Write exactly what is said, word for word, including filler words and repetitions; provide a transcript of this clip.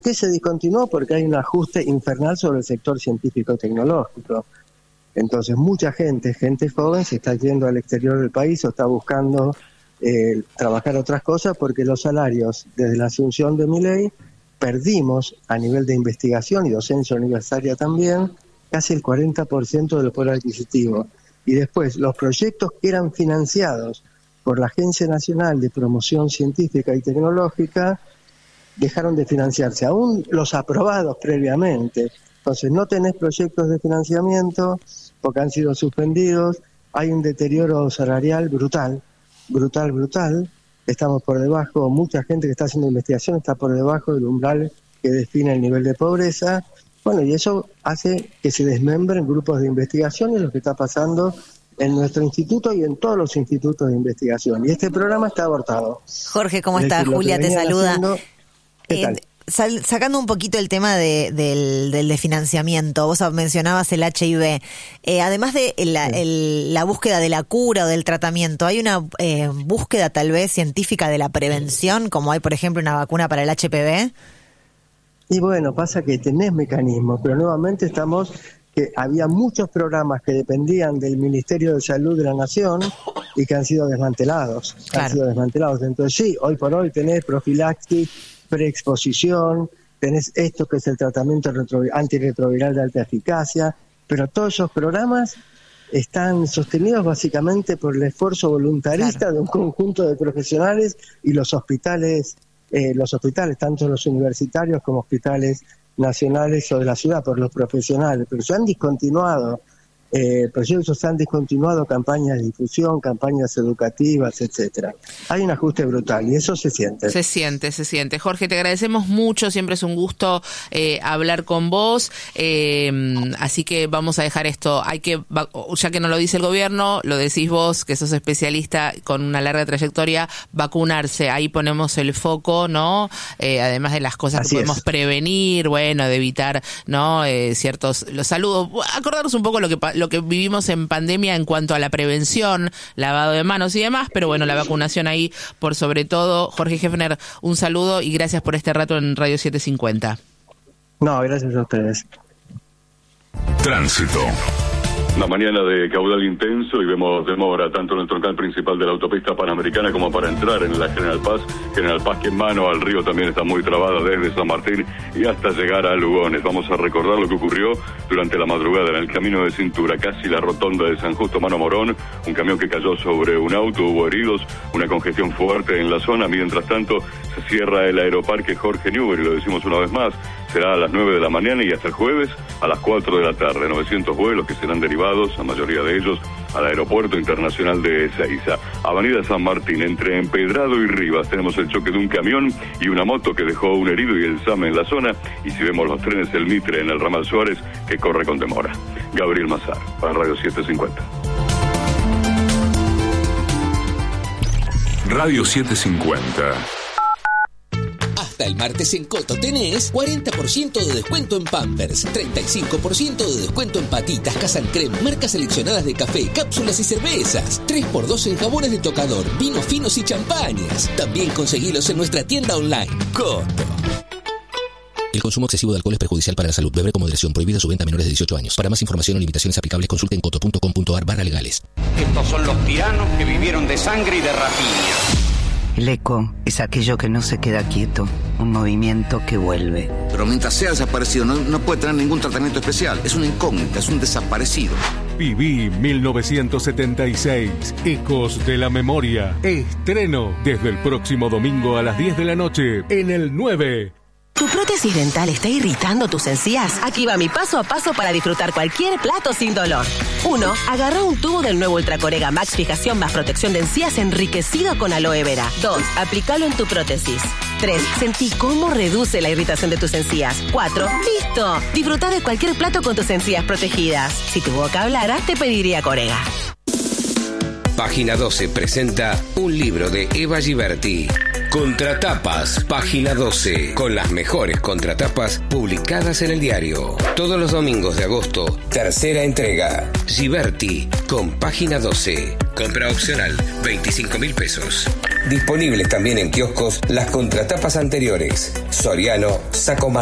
qué se discontinuó? Porque hay un ajuste infernal sobre el sector científico-tecnológico. Entonces mucha gente, gente joven, se está yendo al exterior del país o está buscando eh, trabajar otras cosas porque los salarios, desde la asunción de Milei, perdimos a nivel de investigación y docencia universitaria también, casi el cuarenta por ciento del poder adquisitivo. Y después, los proyectos que eran financiados por la Agencia Nacional de Promoción Científica y Tecnológica dejaron de financiarse, aún los aprobados previamente. Entonces no tenés proyectos de financiamiento porque han sido suspendidos, hay un deterioro salarial brutal, brutal, brutal. Estamos por debajo, mucha gente que está haciendo investigación está por debajo del umbral que define el nivel de pobreza. Bueno, y eso hace que se desmembren grupos de investigación, y es lo que está pasando en nuestro instituto y en todos los institutos de investigación. Y este programa está abortado. Jorge, ¿cómo estás? Julia te saluda. Haciendo, ¿qué tal? Eh, sal, sacando un poquito el tema de, del, del de financiamiento, vos mencionabas el H I V. Eh, además de la, sí. el, la búsqueda de la cura o del tratamiento, ¿hay una eh, búsqueda tal vez científica de la prevención, como hay, por ejemplo, una vacuna para el H P V? Y bueno, pasa que tenés mecanismos, pero nuevamente estamos, que había muchos programas que dependían del Ministerio de Salud de la Nación y que han sido desmantelados, claro. han sido desmantelados. Entonces sí, hoy por hoy tenés profilaxis, preexposición, tenés esto que es el tratamiento retro, antirretroviral de alta eficacia, pero todos esos programas están sostenidos básicamente por el esfuerzo voluntarista claro. de un conjunto de profesionales y los hospitales Eh, los hospitales, tanto los universitarios como hospitales nacionales o de la ciudad, por los profesionales, pero se han discontinuado eh, proyectos, se han discontinuado campañas de difusión, campañas educativas, etcétera. Hay un ajuste brutal y eso se siente. Se siente, se siente. Jorge, te agradecemos mucho, siempre es un gusto eh, hablar con vos, eh, así que vamos a dejar esto. Hay que, ya que no lo dice el gobierno, lo decís vos, que sos especialista con una larga trayectoria, vacunarse, ahí ponemos el foco, ¿no? Eh, además de las cosas Así que podemos es. prevenir, bueno, de evitar, ¿no? Eh, ciertos, los saludos, acordarnos un poco lo que lo que vivimos en pandemia en cuanto a la prevención, lavado de manos y demás, pero bueno, la vacunación ahí por sobre todo. Jorge Hefner, un saludo y gracias por este rato en Radio setecientos cincuenta. No, gracias a ustedes. Tránsito. Una mañana de caudal intenso y vemos demora tanto en el troncal principal de la autopista Panamericana como para entrar en la General Paz. General Paz que en mano al río también está muy trabada desde San Martín y hasta llegar a Lugones. Vamos a recordar lo que ocurrió durante la madrugada en el camino de cintura, casi la rotonda de San Justo Mano Morón. Un camión que cayó sobre un auto, hubo heridos, una congestión fuerte en la zona. Mientras tanto, se cierra el aeroparque Jorge Newbery, lo decimos una vez más. Será a las nueve de la mañana y hasta el jueves a las cuatro de la tarde. novecientos vuelos que serán derivados, la mayoría de ellos, al Aeropuerto Internacional de Ezeiza. Avenida San Martín, entre Empedrado y Rivas, tenemos el choque de un camión y una moto que dejó un herido y el S A M en la zona. Y si vemos los trenes, el Mitre en el ramal Suárez, que corre con demora. Gabriel Mazar, para Radio setecientos cincuenta. Radio setecientos cincuenta. Hasta el martes en Coto tenés cuarenta por ciento de descuento en Pampers, treinta y cinco por ciento de descuento en patitas, Casan Creme, marcas seleccionadas de café, cápsulas y cervezas, tres por dos en jabones de tocador, vinos finos y champañas. También conseguilos en nuestra tienda online, Coto. El consumo excesivo de alcohol es perjudicial para la salud. Beber con moderación. Prohibida su venta a menores de dieciocho años. Para más información o limitaciones aplicables, consulte en coto punto com punto ar barra legales. Estos son los tiranos que vivieron de sangre y de rapiña. El eco es aquello que no se queda quieto, un movimiento que vuelve. Pero mientras sea desaparecido no, no puede tener ningún tratamiento especial. Es una incógnita, es un desaparecido. Viví mil novecientos setenta y seis, Ecos de la Memoria. Estreno desde el próximo domingo a las diez de la noche en el nueve. ¿Tu prótesis dental está irritando tus encías? Aquí va mi paso a paso para disfrutar cualquier plato sin dolor. uno. Agarra un tubo del nuevo Ultracorega Max Fijación más protección de encías enriquecido con aloe vera. dos. Aplícalo en tu prótesis. tres. Sentí cómo reduce la irritación de tus encías. cuatro. ¡Listo! Disfruta de cualquier plato con tus encías protegidas. Si tu boca hablara, te pediría Corega. Página doce presenta un libro de Eva Giberti. Contratapas, Página doce, con las mejores contratapas publicadas en el diario. Todos los domingos de agosto, tercera entrega. Giberti, con Página doce. Compra opcional, veinticinco mil pesos. Disponibles también en kioscos las contratapas anteriores. Soriano, Saco